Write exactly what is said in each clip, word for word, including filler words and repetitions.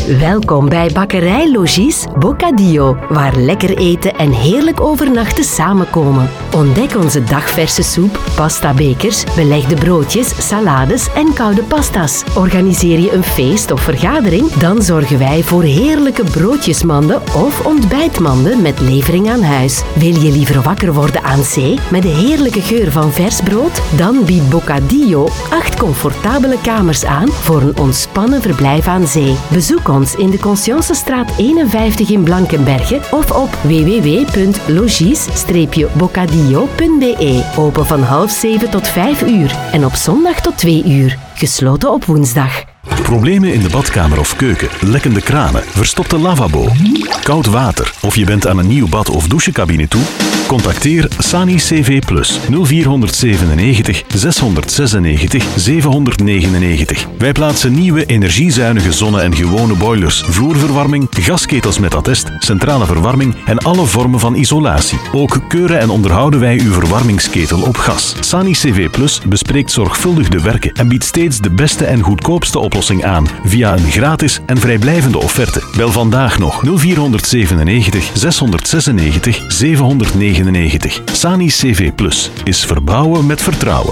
Welkom bij Bakkerij Logis Bocadillo, waar lekker eten en heerlijk overnachten samenkomen. Ontdek onze dagverse soep, pastabekers, belegde broodjes, salades en koude pasta's. Organiseer je een feest of vergadering? Dan zorgen wij voor heerlijke broodjesmanden of ontbijtmanden met levering aan huis. Wil je liever wakker worden aan zee met de heerlijke geur van vers brood? Dan biedt Bocadillo acht comfortabele kamers aan voor een ontspannen verblijf aan zee. Bezoek ons in de Consciencestraat eenenvijftig in Blankenberge of op w w w punt logis bocadillo punt b e. Open van half zeven tot vijf uur en op zondag tot twee uur. Gesloten op woensdag. Problemen in de badkamer of keuken, lekkende kranen, verstopte lavabo, koud water of je bent aan een nieuw bad- of douchecabine toe? Contacteer Sani C V Plus nul vier zevenennegentig zeshonderdzesennegentig zevenhonderdnegenennegentig. Wij plaatsen nieuwe energiezuinige zonne- en gewone boilers, vloerverwarming, gasketels met attest, centrale verwarming en alle vormen van isolatie. Ook keuren en onderhouden wij uw verwarmingsketel op gas. Sani C V Plus bespreekt zorgvuldig de werken en biedt steeds de beste en goedkoopste oplossing aan via een gratis en vrijblijvende offerte. Bel vandaag nog nul vier zevenennegentig zeshonderdzesennegentig zevenhonderdnegenennegentig. Sani C V Plus is verbouwen met vertrouwen.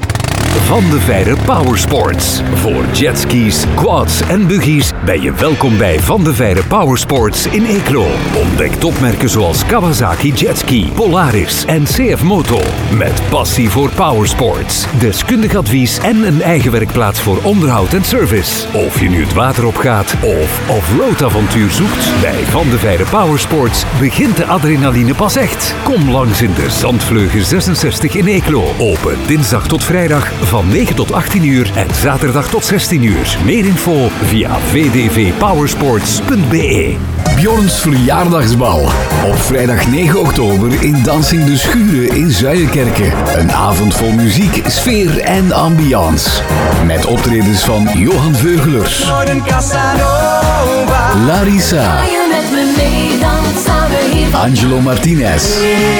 Van de Veire Powersports. Voor jetskis, quads en buggies ben je welkom bij Van de Veire Powersports in Eeklo. Ontdek topmerken zoals Kawasaki Jetski, Polaris en C F Moto. Met passie voor powersports, deskundig advies en een eigen werkplaats voor onderhoud en service. Of je nu het water op gaat of off-road avontuur zoekt, bij Van de Veire Powersports begint de adrenaline pas echt. Kom langs in de Zandvleugen zesenzestig in Eeklo. Open dinsdag tot vrijdag van negen tot achttien uur en zaterdag tot zestien uur. Meer info via v d v powersports punt b e. Bjorns verjaardagsbal. Op vrijdag negen oktober in Dansing de Schuren in Zuijerkerke. Een avond vol muziek, sfeer en ambiance. Met optredens van Johan Veugelers, Larissa, Angelo Martinez,